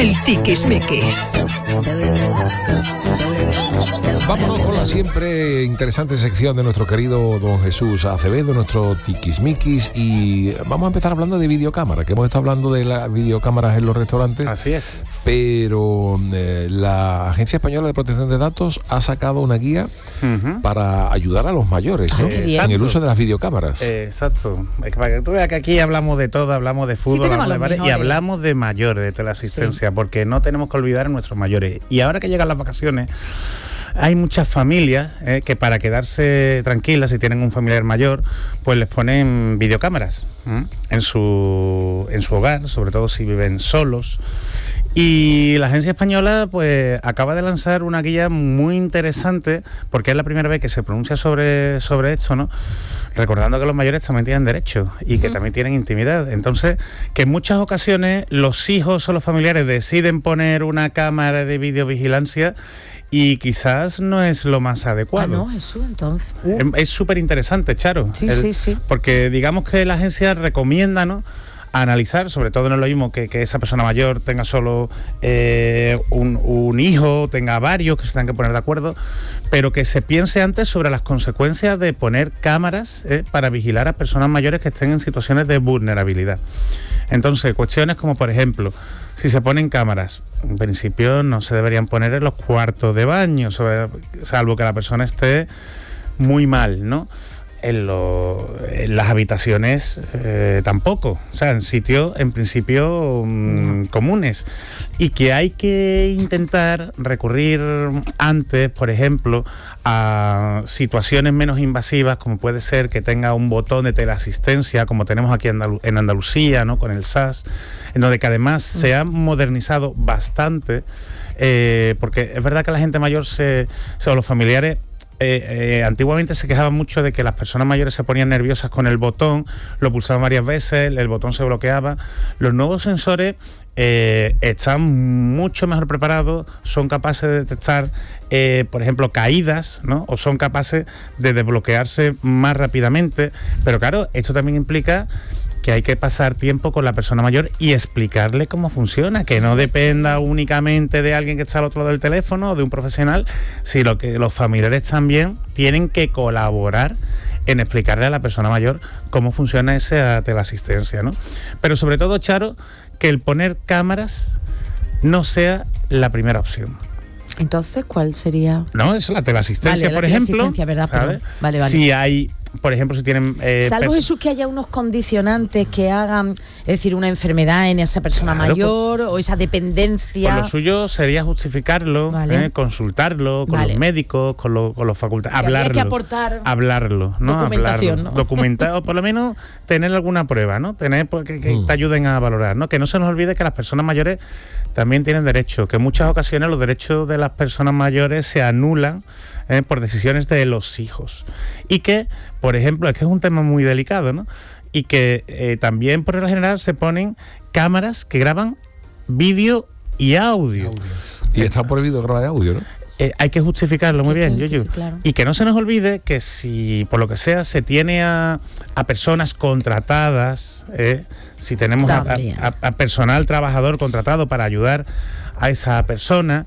El Tiquismiquis. Vámonos con la siempre interesante sección de nuestro querido don Jesús Acevedo, nuestro Tiquismiquis, y vamos a empezar hablando de videocámaras, que hemos estado hablando de las videocámaras en los restaurantes. Así es. Pero la Agencia Española de Protección de Datos ha sacado una guía para ayudar a los mayores, ¿no? En el uso de las videocámaras. Exacto. Para que tú veas que aquí hablamos de todo, hablamos de fútbol, hablamos de bares y hablamos de mayores, de teleasistencia, porque no tenemos que olvidar a nuestros mayores. Y ahora que llegan las vacaciones, hay muchas familias que para quedarse tranquilas, si tienen un familiar mayor, pues les ponen videocámaras en su hogar, sobre todo si viven solos. Y la Agencia Española pues acaba de lanzar una guía muy interesante, porque es la primera vez que se pronuncia sobre esto, ¿no? Recordando que los mayores también tienen derechos y que también tienen intimidad. Entonces, que en muchas ocasiones los hijos o los familiares deciden poner una cámara de videovigilancia y quizás no es lo más adecuado. Ah, no, Jesús, entonces. Es súper interesante, Charo. Sí. Porque digamos que la agencia recomienda, ¿no?, analizar, sobre todo no es lo mismo que esa persona mayor tenga solo un hijo, tenga varios que se tengan que poner de acuerdo, pero que se piense antes sobre las consecuencias de poner cámaras para vigilar a personas mayores que estén en situaciones de vulnerabilidad. Entonces, cuestiones como, por ejemplo, si se ponen cámaras, en principio no se deberían poner en los cuartos de baño, salvo que la persona esté muy mal, ¿no? En las habitaciones tampoco, o sea, en sitios en principio comunes, y que hay que intentar recurrir antes, por ejemplo, a situaciones menos invasivas, como puede ser que tenga un botón de teleasistencia, como tenemos aquí en Andalucía, ¿no?, con el SAS, en donde que además se ha modernizado bastante, porque es verdad que la gente mayor o los familiares antiguamente se quejaban mucho de que las personas mayores se ponían nerviosas con el botón, lo pulsaban varias veces, el botón se bloqueaba. Los nuevos sensores están mucho mejor preparados, son capaces de detectar, por ejemplo, caídas, ¿no?, o son capaces de desbloquearse más rápidamente. Pero claro, esto también implica que hay que pasar tiempo con la persona mayor y explicarle cómo funciona, que no dependa únicamente de alguien que está al otro lado del teléfono o de un profesional, sino que los familiares también tienen que colaborar en explicarle a la persona mayor cómo funciona esa teleasistencia, ¿no? Pero sobre todo, Charo, que el poner cámaras no sea la primera opción. Entonces, ¿cuál sería? No, eso, la teleasistencia, vale, por ejemplo. ¿Verdad? ¿Sabes? Vale. Si hay, por ejemplo, si tienen... Salvo Jesús que haya unos condicionantes que hagan, es decir, una enfermedad en esa persona mayor, o esa dependencia. Pues lo suyo sería justificarlo, vale, consultarlo con los médicos, con los facultativos, hablarlo. Hay que aportar hablarlo, ¿no? documentación, hablarlo, ¿no? Documentar, o por lo menos tener alguna prueba, ¿no? Tener que te ayuden a valorar, ¿no? Que no se nos olvide que las personas mayores también tienen derechos, que en muchas ocasiones los derechos de las personas mayores se anulan por decisiones de los hijos. Y que, por ejemplo, es que es un tema muy delicado, ¿no? Y que también, por regla general, se ponen cámaras que graban vídeo y audio. Y está prohibido grabar audio, ¿no? Hay que justificarlo muy bien, Yuyu. Claro. Y que no se nos olvide que si, por lo que sea, se tiene a personas contratadas, si tenemos a personal trabajador contratado para ayudar a esa persona,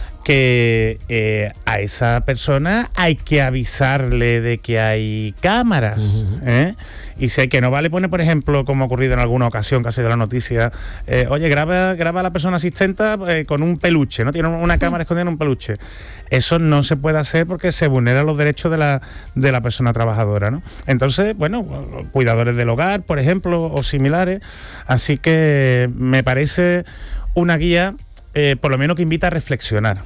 que a esa persona hay que avisarle de que hay cámaras, y sé que no vale poner, por ejemplo, como ha ocurrido en alguna ocasión, casi de la noticia, oye, graba a la persona asistenta con un peluche, ¿no? Tiene una cámara escondida en un peluche. Eso no se puede hacer porque se vulneran los derechos de la persona trabajadora, ¿no? Entonces, bueno, cuidadores del hogar, por ejemplo, o similares. Así que me parece una guía, por lo menos que invita a reflexionar.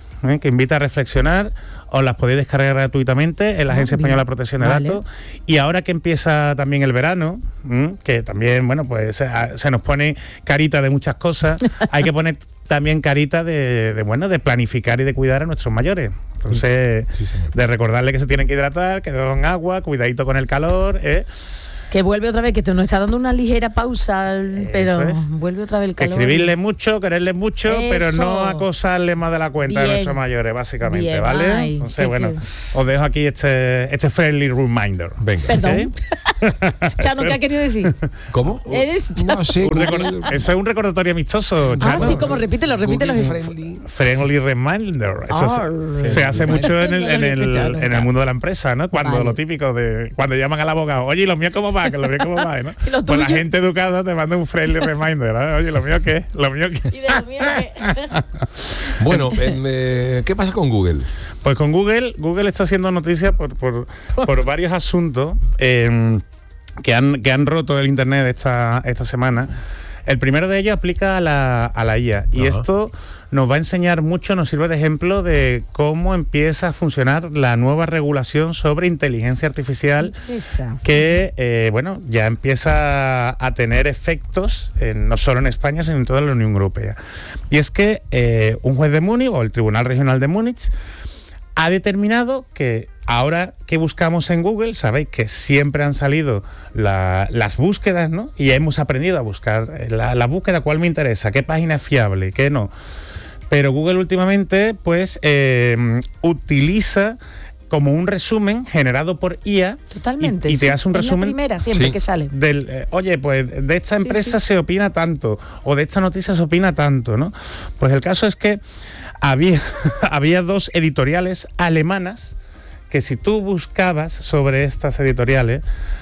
Os las podéis descargar gratuitamente en la Agencia Española de Protección de Datos. Y ahora que empieza también el verano, que también, bueno, pues se nos pone carita de muchas cosas, hay que poner también carita de planificar y de cuidar a nuestros mayores. Entonces, de recordarle que se tienen que hidratar, que beban agua, cuidadito con el calor, Que vuelve otra vez, que te nos está dando una ligera pausa, pero vuelve otra vez el calor. Escribirle mucho, quererle mucho, Eso. pero no acosarle más de la cuenta de Bien. nuestros mayores, básicamente, Bien, ¿vale? ay, Entonces, bueno, os dejo aquí este friendly reminder. Venga. Perdón. ¿Ok? Chano, ¿qué ha querido decir? ¿Cómo? Eres No sé. Eso es un recordatorio amistoso, Chano. sí, como repítelo. Google Friendly. Friendly reminder. Eso se hace mucho en el mundo de la empresa, ¿no? Cuando lo típico de cuando llaman al abogado, oye, ¿y lo mío cómo va? Que lo mío cómo va, ¿no? ¿Y lo Pues la tuyo? gente educada te manda un friendly reminder, ¿no? Oye, ¿lo mío qué? ¿Lo mío qué? Y de lo mío que- Bueno, ¿qué pasa con Google? Pues con Google está haciendo noticia por varios asuntos que han roto el internet esta semana. El primero de ellos aplica a la IA. Y esto nos va a enseñar mucho, nos sirve de ejemplo de cómo empieza a funcionar la nueva regulación sobre inteligencia artificial Esa. que, ya empieza a tener efectos no solo en España, sino en toda la Unión Europea. Y es que un juez de Múnich, o el Tribunal Regional de Múnich, ha determinado que ahora que buscamos en Google, sabéis que siempre han salido las búsquedas, ¿no? Y hemos aprendido a buscar la búsqueda, cuál me interesa, qué página es fiable, qué no. Pero Google últimamente, pues, utiliza como un resumen generado por IA. Totalmente. Y te hace un es resumen. la primera siempre Sí. que sale. Oye, pues de esta empresa sí. se opina tanto, o de esta noticia se opina tanto, ¿no? Pues el caso es que había dos editoriales alemanas que si tú buscabas sobre estas editoriales,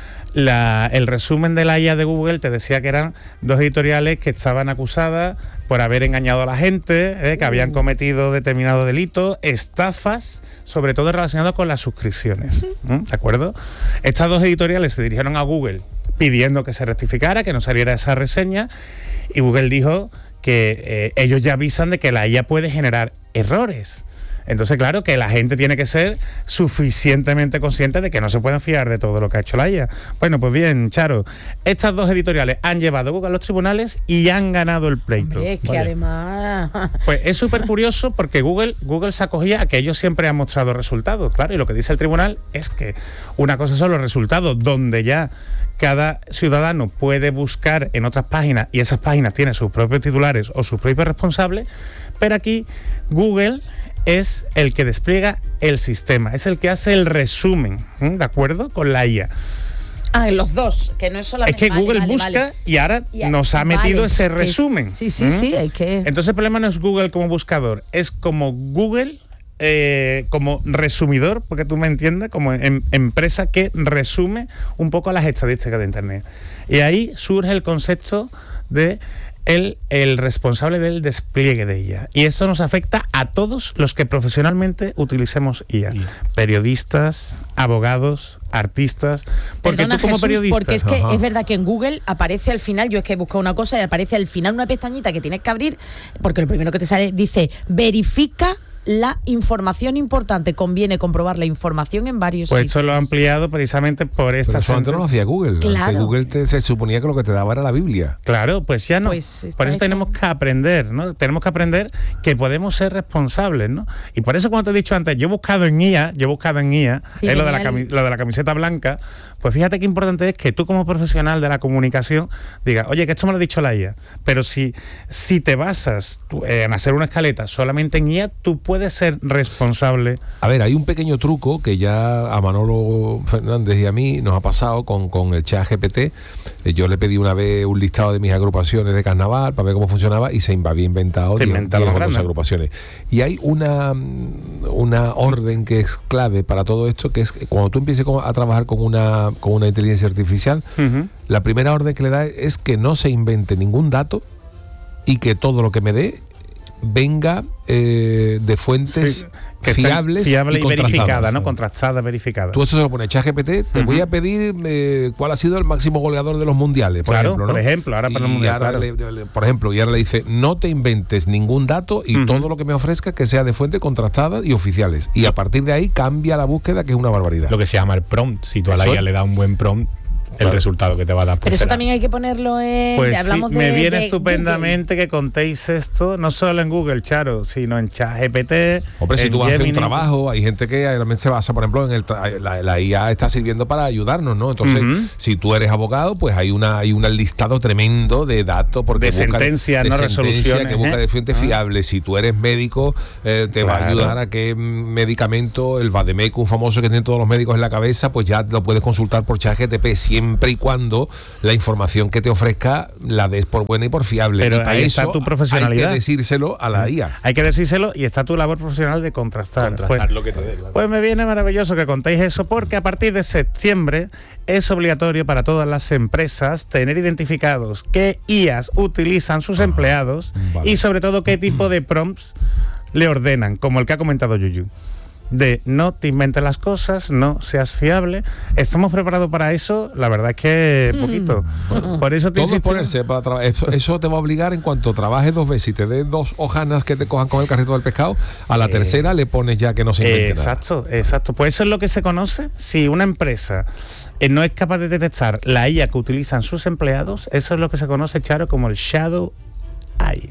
el resumen de la IA de Google te decía que eran dos editoriales que estaban acusadas por haber engañado a la gente, que habían cometido determinado delito, estafas, sobre todo relacionadas con las suscripciones. ¿De acuerdo? Estas dos editoriales se dirigieron a Google pidiendo que se rectificara, que no saliera esa reseña, y Google dijo que ellos ya avisan de que la IA puede generar errores. Entonces, claro, que la gente tiene que ser suficientemente consciente de que no se pueden fiar de todo lo que ha hecho la IA. Bueno, pues bien, Charo, estas dos editoriales han llevado a Google a los tribunales y han ganado el pleito. Hombre, es que Vale. además... Pues es súper curioso porque Google se acogía a que ellos siempre han mostrado resultados, claro, y lo que dice el tribunal es que una cosa son los resultados donde ya cada ciudadano puede buscar en otras páginas y esas páginas tienen sus propios titulares o sus propios responsables, pero aquí Google es el que despliega el sistema, es el que hace el resumen, ¿de acuerdo? Con la IA. los dos, que no es solamente... Es que Google busca y ahora nos ha metido ese resumen. Sí, hay que... Entonces el problema no es Google como buscador, es como Google como resumidor, porque tú me entiendes, como empresa que resume un poco las estadísticas de Internet. Y ahí surge el concepto de el responsable del despliegue de IA. Y eso nos afecta a todos los que profesionalmente utilicemos IA. Periodistas, abogados, artistas. Porque Perdona, tú como Jesús, periodista... porque es que es verdad que en Google aparece al final, yo es que he buscado una cosa y aparece al final una pestañita que tienes que abrir, porque lo primero que te sale dice, verifica la información importante, conviene comprobar la información en varios Pues sitios. esto lo ha ampliado precisamente por esta Pero eso antes no lo hacía Google. Claro. Antes Google se suponía que lo que te daba era la Biblia. Claro, pues ya no. Pues está por eso hecho. tenemos que aprender, ¿no? Tenemos que aprender que podemos ser responsables, ¿no? Y por eso, cuando te he dicho antes, yo he buscado en IA, Sí, lo de genial. lo de la camiseta blanca, pues fíjate qué importante es que tú como profesional de la comunicación digas, oye, que esto me lo ha dicho la IA, pero si te basas en hacer una escaleta solamente en IA, tú puedes ser responsable. A ver, hay un pequeño truco que ya a Manolo Fernández y a mí nos ha pasado con el ChatGPT. Yo le pedí una vez un listado de mis agrupaciones de carnaval para ver cómo funcionaba y se había inventado 10 agrupaciones. Y hay una orden que es clave para todo esto, que es que cuando tú empieces a trabajar con una inteligencia artificial, la primera orden que le da es que no se invente ningún dato y que todo lo que me dé venga de fuentes fiables fiable y verificada, ¿no? ¿sabes? Contrastada, verificada. Tú eso se lo pones ChatGPT, te voy a pedir cuál ha sido el máximo goleador de los mundiales, por ejemplo, ¿no? Por ejemplo, ahora para el mundial, ahora por ejemplo, y ahora le dice, no te inventes ningún dato y todo lo que me ofrezca que sea de fuente contrastada y oficiales. Y a partir de ahí cambia la búsqueda, que es una barbaridad. Lo que se llama el prompt. Si tú a la IA le das un buen prompt, el resultado que te va a dar. Pero eso también hay que ponerlo en... Pues hablamos sí, me de viene estupendamente que contéis esto, no solo en Google, Charo, sino en ChatGPT. Hombre, si en tú vas a hacer un Gemini. trabajo, hay gente que realmente se basa, por ejemplo, en la IA está sirviendo para ayudarnos, ¿no? Entonces, si tú eres abogado, pues hay un listado tremendo de datos porque De sentencias, no resoluciones, que busca de fuentes fiables. Si tú eres médico, te va a ayudar a qué medicamento, el Vademecum famoso que tienen todos los médicos en la cabeza, pues ya lo puedes consultar por ChatGPT, siempre y cuando la información que te ofrezca la des por buena y por fiable. Pero y para ahí está eso tu profesionalidad. Hay que decírselo a la IA. Hay que decírselo y está tu labor profesional de contrastar. Pues, lo que te dé, claro. pues me viene maravilloso que contéis eso, porque a partir de septiembre es obligatorio para todas las empresas tener identificados qué IAs utilizan sus empleados y sobre todo qué tipo de prompts le ordenan, como el que ha comentado Yuyu. De no te inventes las cosas, no seas fiable. ¿Estamos preparados para eso? La verdad es que poquito. Por eso te Todo es insisto. ponerse para trabajar. Eso te va a obligar en cuanto trabajes 2 veces y te den 2 hojanas que te cojan con el carrito del pescado, a la tercera le pones ya que no se invente Exacto, exacto. Pues eso es lo que se conoce. Si una empresa no es capaz de detectar la IA que utilizan sus empleados, eso es lo que se conoce, Charo, como el Shadow AI.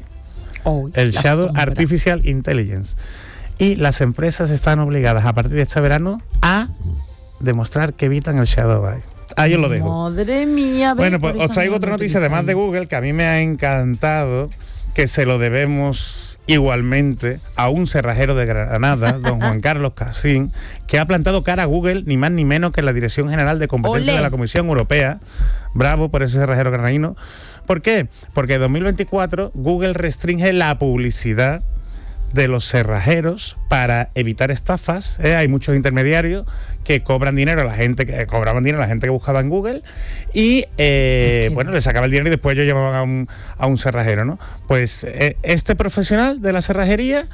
El Shadow Artificial Intelligence. Y las empresas están obligadas a partir de este verano a demostrar que evitan el Shadow AI. Ahí os lo dejo. Madre mía. Bueno, pues os traigo otra noticia además de Google que a mí me ha encantado, que se lo debemos igualmente a un cerrajero de Granada, don Juan Carlos Casín, que ha plantado cara a Google ni más ni menos que en la Dirección General de Competencia de la Comisión Europea. Bravo por ese cerrajero granadino. ¿Por qué? Porque en 2024 Google restringe la publicidad de los cerrajeros para evitar estafas. Hay muchos intermediarios que cobran dinero a la gente que buscaba en Google y bueno, le sacaba el dinero y después ellos llamaban a un cerrajero, ¿no? Pues este profesional de la cerrajería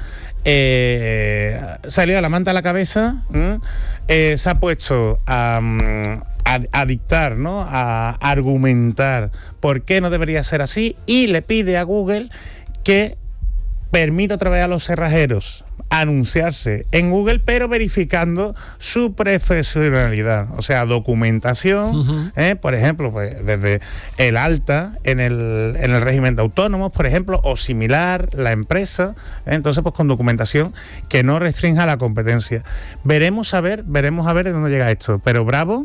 salió a la manta a la cabeza, se ha puesto a dictar, ¿no? A argumentar por qué no debería ser así y le pide a Google que permite otra vez a los cerrajeros anunciarse en Google, pero verificando su profesionalidad, o sea, documentación, por ejemplo, pues desde el alta en el régimen de autónomos, por ejemplo, o similar, la empresa, entonces pues con documentación que no restrinja la competencia. Veremos a ver de dónde llega esto, pero bravo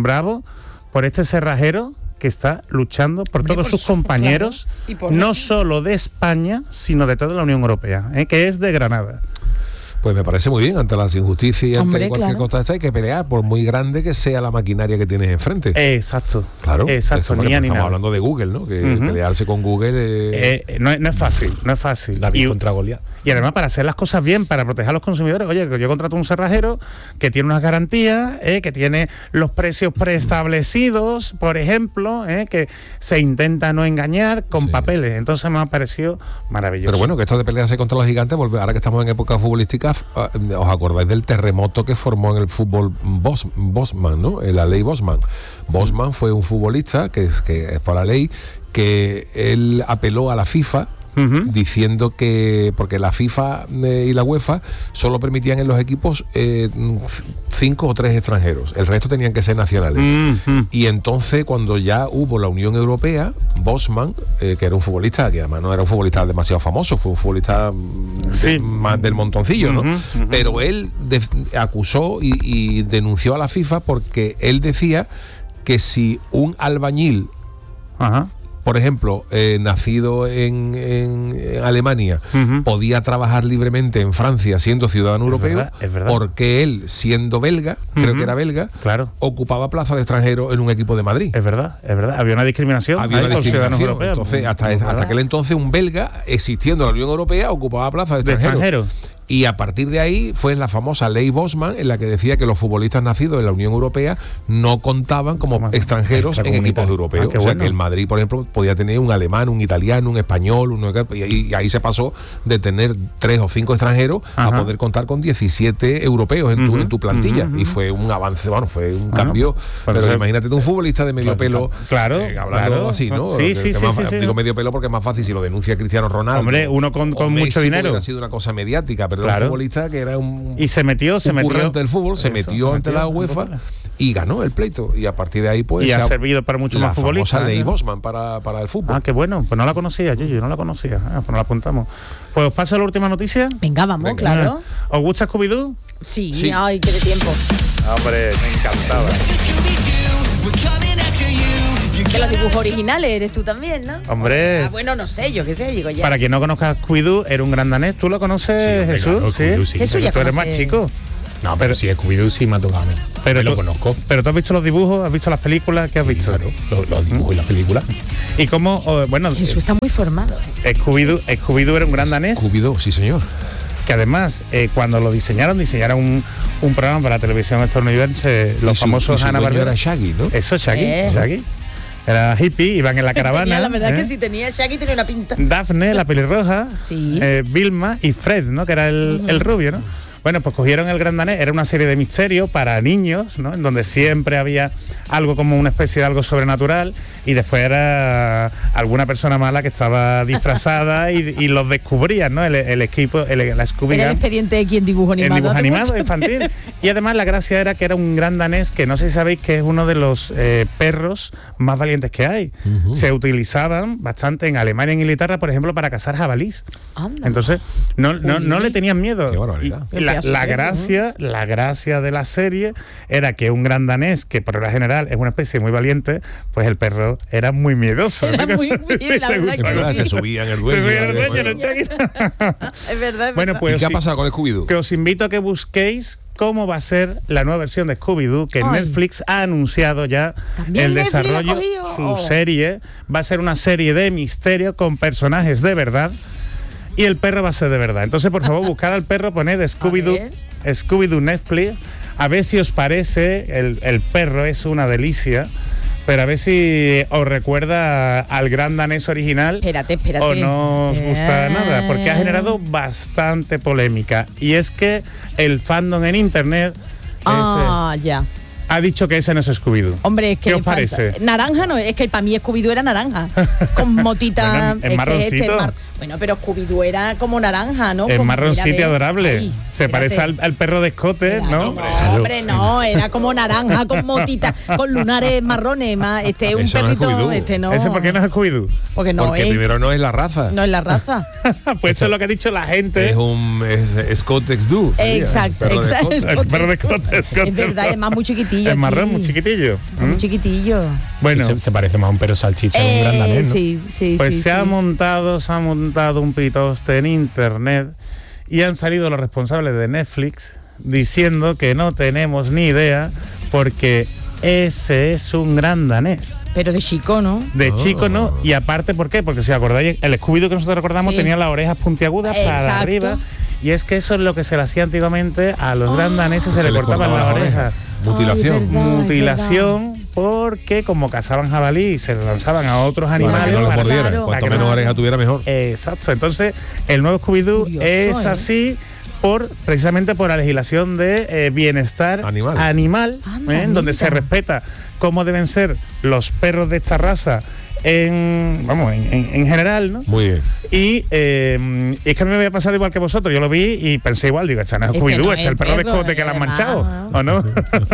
por este cerrajero que está luchando por todos sus compañeros, claro, no solo de España, sino de toda la Unión Europea, que es de Granada. Pues me parece muy bien, ante las injusticias y ante cualquier cosa de esta hay que pelear, por muy grande que sea la maquinaria que tienes enfrente. Exacto. Claro. Exacto. Estamos hablando de Google, ¿no? Que pelearse con Google no es fácil. David contra Goliat. Y además para hacer las cosas bien, para proteger a los consumidores. Oye, yo contrato un cerrajero que tiene unas garantías, que tiene los precios preestablecidos, por ejemplo, que se intenta no engañar con papeles. Entonces me ha parecido maravilloso. Pero bueno, que esto de pelearse contra los gigantes, ahora que estamos en época futbolística, ¿os acordáis del terremoto que formó en el fútbol Bosman, ¿no? La ley Bosman. Bosman fue un futbolista que es por la ley que él apeló a la FIFA diciendo que, porque la FIFA y la UEFA solo permitían en los equipos 5 o 3 extranjeros, el resto tenían que ser nacionales. Y entonces cuando ya hubo la Unión Europea, Bosman, que era un futbolista, que además no era un futbolista demasiado famoso, fue un futbolista más del montoncillo, ¿no? Pero él acusó y denunció a la FIFA porque él decía que si un albañil, por ejemplo, nacido en Alemania, podía trabajar libremente en Francia siendo ciudadano europeo, es verdad. porque él, siendo belga, creo que era belga, ocupaba plaza de extranjero en un equipo de Madrid. Es verdad. Había una discriminación. Por ciudadanos europeos. Entonces, hasta aquel entonces, un belga, existiendo en la Unión Europea, ocupaba plaza de extranjero. Y a partir de ahí fue la famosa ley Bosman, en la que decía que los futbolistas nacidos en la Unión Europea no contaban como extranjeros en equipos europeos. O sea, que el Madrid, por ejemplo, podía tener un alemán, un italiano, un español, y ahí se pasó de tener 3 o 5 extranjeros a poder contar con 17 europeos en tu plantilla. Y fue un avance, fue un cambio. Pero imagínate un futbolista de medio pelo, hablando así, ¿no? Sí. Digo medio pelo porque es más fácil si lo denuncia Cristiano Ronaldo. Hombre, uno con mucho dinero. Ha sido una cosa mediática, pero era un futbolista que era un y se metió currante del fútbol, se metió ante la UEFA y ganó el pleito. Y a partir de ahí, pues. Y ha servido para muchos más futbolistas. La Ley Bosman para el fútbol. Ah, qué bueno. Pues no la conocía, yo no la conocía. Pues nos la apuntamos. Pues os paso la última noticia. Venga, vamos, claro. ¿Os gusta Scooby-Doo? Sí, ay, qué de tiempo. Hombre, me encantaba. De los dibujos originales eres tú también, ¿no? Hombre. Ah, bueno, no sé, yo qué sé, digo ya. Para quien no conozca Scooby-Doo, era un gran danés. ¿Tú lo conoces, Jesús? Claro, sí. Jesús ya tú eres conoce. más chico. No, pero si es Scooby-Doo sí me ha tocado a mí. Pero lo tú- conozco. Pero tú has visto los dibujos, has visto las películas, ¿qué has visto? Claro, los dibujos y las películas. Y cómo, bueno, Jesús está muy formado. Scooby-Doo era un gran danés. Scooby-Doo, sí, señor. Que además, cuando lo diseñaron un programa para la televisión estadounidense, los Y su famosos dueño Hanna-Barbera. era Shaggy, ¿no? Eso, Shaggy. Era hippie, iban en la caravana. Tenía, la verdad ¿eh? que si tenía Shaggy tenía una pinta. Daphne, la pelirroja, Sí. Vilma y Fred, ¿no? Que era el rubio, ¿no? Bueno, pues cogieron el Gran Danés, era una serie de misterios para niños, ¿no? En donde siempre había algo como una especie de algo sobrenatural y después era alguna persona mala que estaba disfrazada y los descubrían, ¿no? El equipo, la Scooby Era el Gang. expediente de quien dibujo animado. En dibujo hace animado mucho. infantil. Y además la gracia era que era un gran danés que no sé si sabéis que es uno de los perros más valientes que hay. Se utilizaban bastante en Alemania y en Inglaterra, por ejemplo, para cazar jabalís. Anda. Entonces no le tenían miedo. Qué barbaridad. Y la pedazo de perro, la gracia de la serie era que un gran danés, que por lo general es una especie muy valiente, pues el perro era muy miedoso. Era muy bien, la verdad Es verdad, que se sí. subía en el Se dueño. subía el dueño, en el Chucky. Es verdad. Bueno, ¿Y pues qué ha sí, pasado con Scooby-Doo? que os invito a que busquéis cómo va a ser la nueva versión de Scooby-Doo, que Ay. Netflix ha anunciado ya ¿También el Netflix la ha desarrollo. cogido? Su serie va a ser una serie de misterio con personajes de verdad y el perro va a ser de verdad. Entonces, por favor, buscad al perro, poned Scooby-Doo Netflix, a ver si os parece. El perro es una delicia. Pero a ver si os recuerda al gran danés original. Espérate. O no os gusta nada, porque ha generado bastante polémica. Y es que el fandom en internet Ya. ha dicho que ese no es Scooby-Doo. Hombre, es que ¿Qué os le falta- parece? Naranja no, es que para mí Scooby-Doo era naranja. Con motita. Bueno, es marroncito. Bueno, pero Scooby-Doo era como naranja, ¿no? Es Como, marroncito mira, y ve, adorable. ahí, Se parece al perro de escote, Espera, ¿no? que no, hombre, no, era como naranja con motita, con lunares marrones, más este es un Eso no es perrito, Scooby-Doo. este no. ¿Ese por qué no es Scooby-Doo? Porque no Porque es, primero no es la raza. no es la raza. Pues eso es lo que ha dicho la gente. Es Scottex Doo. Exacto, Perro de exacto. Scott. El perro de escote. Es verdad, es más muy chiquitillo. Es marrón, aquí. muy chiquitillo. Es muy chiquitillo. Bueno, Se parece más a un perro salchicha que un gran danés, ¿no? Sí, pues sí, se ha sí. montado un pitoste en internet y han salido los responsables de Netflix diciendo que no tenemos ni idea porque ese es un gran danés. Pero de chico, ¿no? De chico no, y aparte, ¿por qué? Porque si acordáis, el Scooby-Doo que nosotros recordamos Sí. tenía las orejas puntiagudas para Exacto. arriba, y es que eso es lo que se le hacía antiguamente a los gran daneses, se, Se le le cortaban cortaban las las orejas. Mutilación. Ay, verdad. Mutilación, porque como cazaban jabalí y se lanzaban a otros Para que animales. no los para- mordiera. claro. Cuanto para que menos no- oreja tuviera, mejor. Exacto. Entonces, el nuevo Scooby-Doo Curioso, es ¿eh? así precisamente por la legislación de bienestar Animal. Anda, en donde se mira. respeta cómo deben ser los perros de esta raza en general, ¿no? Muy bien. Y es que a mí me había pasado igual que vosotros. Yo lo vi y pensé igual, digo, esta no es Este Scooby-Doo, no este es es el perro de perro, escote que le han además. manchado, ¿o no?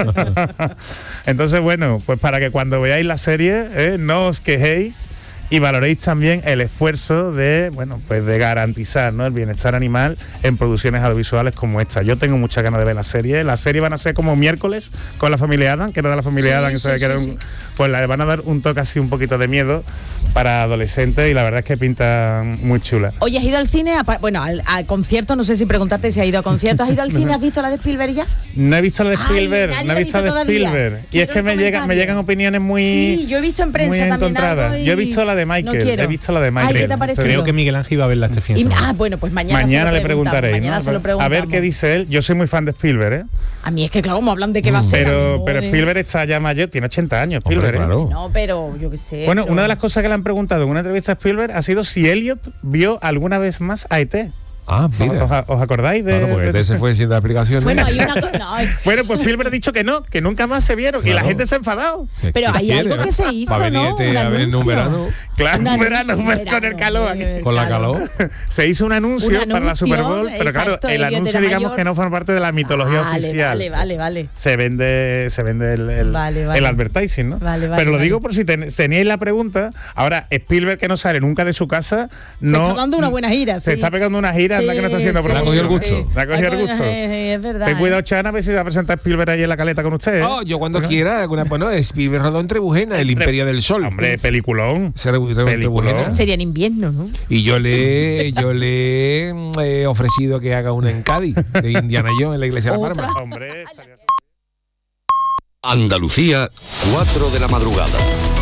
Entonces, bueno, pues para que cuando veáis la serie no os quejéis y valoréis también el esfuerzo de, bueno, pues de garantizar, ¿no?, el bienestar animal en producciones audiovisuales como esta. Yo tengo muchas ganas de ver la serie. La serie van a ser como miércoles con la familia Adam, que era de la familia Sí, Adam, que sí, sabe que era sí, un, sí. pues le van a dar un toque así un poquito de miedo para adolescentes y la verdad es que pinta muy chula. Oye, ¿has ido al cine? Bueno, al concierto, no sé si preguntarte si has ido a conciertos. ¿Has ido al cine? ¿Has visto la de Spielberg ya? No he visto la de Ay, Spielberg, nadie no la he ha visto la de visto todavía. Spielberg. Y Quiero es que el me comentario. llegan opiniones muy, Sí, yo he visto en prensa muy también encontradas. algo y Yo he visto la de no Michael, quiero. he visto la de Ay, Michael. ¿qué te ha parecido? Creo que Miguel Ángel va a verla este fin de semana. Bueno, pues mañana Mañana se le lo preguntamos, preguntaréis, mañana ¿no? se lo A preguntamos. ver qué dice él. Yo soy muy fan de Spielberg, ¿eh? A mí es que, claro, como hablan de que va a ser. Pero Spielberg está ya mayor, tiene 80 años, Hombre, Spielberg, ¿eh? claro. No, pero yo qué sé. Bueno, pero- una de las cosas que le han preguntado en una entrevista a Spielberg ha sido si Elliot vio alguna vez más a ET. Ah, mira. ¿Os acordáis de...? Claro, porque se fue sin dar explicaciones. Bueno, hay una cosa. No, Bueno, pues Spielberg ha dicho que no, que nunca más se vieron. Claro. Y la gente se ha enfadado. pero hay algo que se hizo, Va a venir ¿no? Un a ver en un anuncio. verano Claro, Un un verano con el calor. con la calor. Se hizo un anuncio para la Super Bowl, pero exacto, claro, el Elliot anuncio era digamos mayor. que no forma parte de la mitología Vale, oficial. Vale. Se vende el Vale. el advertising, ¿no? Vale, pero lo vale. digo por si teníais la pregunta. Ahora, Spielberg, que no sale nunca de su casa, no Se está dando una buena gira, Se sí. está pegando una gira, anda que no está haciendo Sí, Le ha promoción. cogido el gusto. Le ha cogido el gusto. Es verdad. Ten cuidado, Chana, a ver si se va a presentar Spielberg ahí en la caleta con ustedes. Oh, yo cuando quiera. Bueno, Spielberg rodó en Trebujena, el Imperio del Sol. Hombre, peliculón. Se rodó en Trebujena. Sería en invierno, ¿no? Y yo le he ofrecido que haga una en Cádiz, de Indiana Jones, en la iglesia de la Otra. Parma. Hombre, estaría- Andalucía, 4 de la madrugada.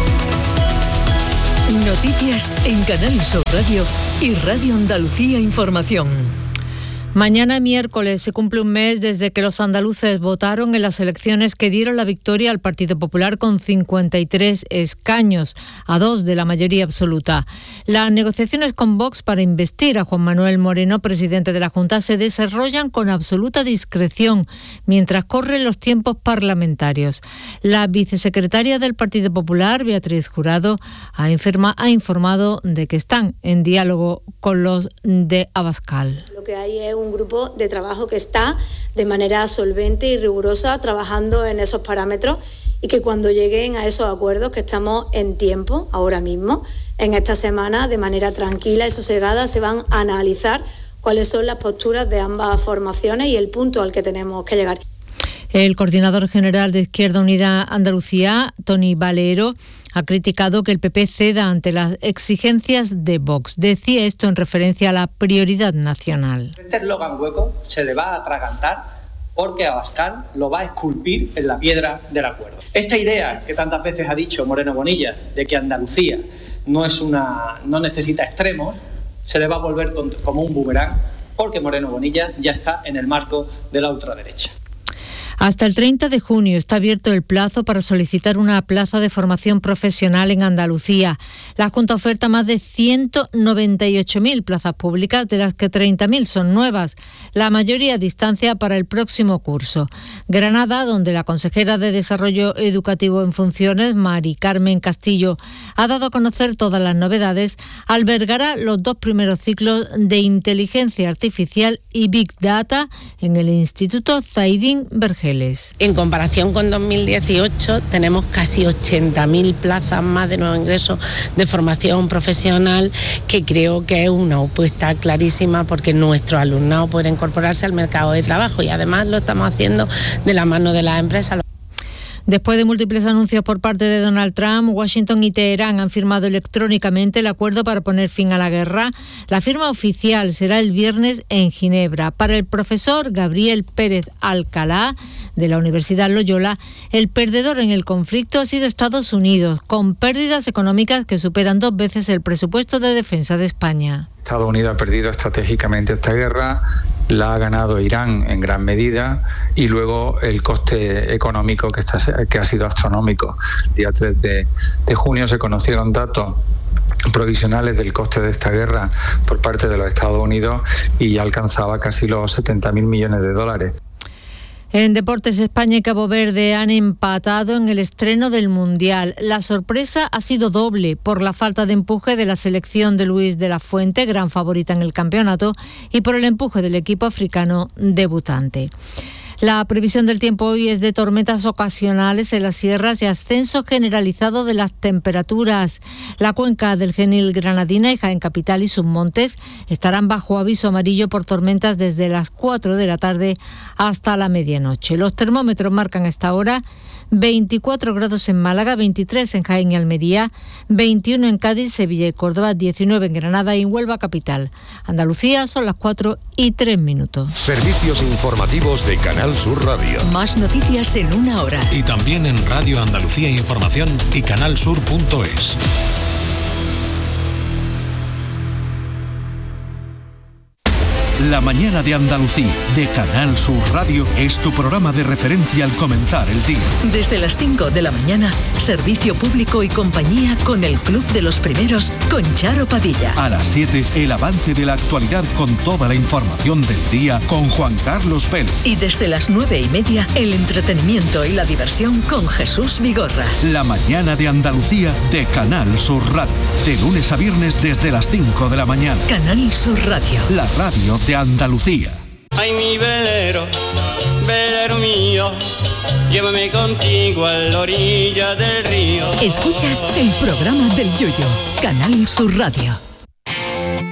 Noticias en Canal Sur Radio y Radio Andalucía Información. Mañana miércoles se cumple un mes desde que los andaluces votaron en las elecciones que dieron la victoria al Partido Popular con 53 escaños, a 2 de la mayoría absoluta. Las negociaciones con Vox para investir a Juan Manuel Moreno, presidente de la Junta, se desarrollan con absoluta discreción mientras corren los tiempos parlamentarios. La vicesecretaria del Partido Popular, Beatriz Jurado, ha informado de que están en diálogo con los de Abascal. Lo que hay es un grupo de trabajo que está de manera solvente y rigurosa trabajando en esos parámetros y que cuando lleguen a esos acuerdos, que estamos en tiempo ahora mismo, en esta semana, de manera tranquila y sosegada, se van a analizar cuáles son las posturas de ambas formaciones y el punto al que tenemos que llegar. El coordinador general de Izquierda Unida Andalucía, Tony Valero, ha criticado que el PP ceda ante las exigencias de Vox. Decía esto en referencia a la prioridad nacional. Este eslogan hueco se le va a atragantar porque Abascal lo va a esculpir en la piedra del acuerdo. Esta idea que tantas veces ha dicho Moreno Bonilla de que Andalucía no necesita extremos, se le va a volver como un boomerang porque Moreno Bonilla ya está en el marco de la ultraderecha. Hasta el 30 de junio está abierto el plazo para solicitar una plaza de formación profesional en Andalucía. La Junta oferta más de 198.000 plazas públicas, de las que 30.000 son nuevas, la mayoría a distancia para el próximo curso. Granada, donde la consejera de Desarrollo Educativo en funciones, Mari Carmen Castillo, ha dado a conocer todas las novedades, albergará los 2 primeros ciclos de Inteligencia Artificial y Big Data en el Instituto Zaidín Vergel. En comparación con 2018 tenemos casi 80.000 plazas más de nuevo ingreso de formación profesional, que creo que es una apuesta clarísima porque nuestro alumnado puede incorporarse al mercado de trabajo y además lo estamos haciendo de la mano de las empresas. Después de múltiples anuncios por parte de Donald Trump, Washington y Teherán han firmado electrónicamente el acuerdo para poner fin a la guerra. La firma oficial será el viernes en Ginebra. Para el profesor Gabriel Pérez Alcalá, de la Universidad Loyola, el perdedor en el conflicto ha sido Estados Unidos, con pérdidas económicas que superan 2 veces el presupuesto de defensa de España. Estados Unidos ha perdido estratégicamente esta guerra, la ha ganado Irán en gran medida y luego el coste económico que ha sido astronómico. El día 3 de junio se conocieron datos provisionales del coste de esta guerra por parte de los Estados Unidos y ya alcanzaba casi los 70.000 millones de dólares. En Deportes, España y Cabo Verde han empatado en el estreno del Mundial. La sorpresa ha sido doble por la falta de empuje de la selección de Luis de la Fuente, gran favorita en el campeonato, y por el empuje del equipo africano debutante. La previsión del tiempo hoy es de tormentas ocasionales en las sierras y ascenso generalizado de las temperaturas. La cuenca del Genil Granadina y Jaén Capital y sus montes estarán bajo aviso amarillo por tormentas desde las 4 de la tarde hasta la medianoche. Los termómetros marcan a esta hora 24 grados en Málaga, 23 en Jaén y Almería, 21 en Cádiz, Sevilla y Córdoba, 19 en Granada y Huelva capital. Andalucía son las 4:03. Servicios informativos de Canal Sur Radio. Más noticias en una hora. Y también en Radio Andalucía Información y canalsur.es. La mañana de Andalucía, de Canal Sur Radio, es tu programa de referencia al comenzar el día. Desde las 5 de la mañana, servicio público y compañía con el Club de los Primeros con Charo Padilla. A las 7, el avance de la actualidad con toda la información del día con Juan Carlos Vélez. Y desde las 9:30, el entretenimiento y la diversión con Jesús Vigorra. La mañana de Andalucía, de Canal Sur Radio. De lunes a viernes desde las 5 de la mañana. Canal Sur Radio. La radio de Andalucía. Ay, mi velero, velero mío, llévame contigo a la orilla del río. Escuchas el programa del Yoyo. Canal Sur Radio.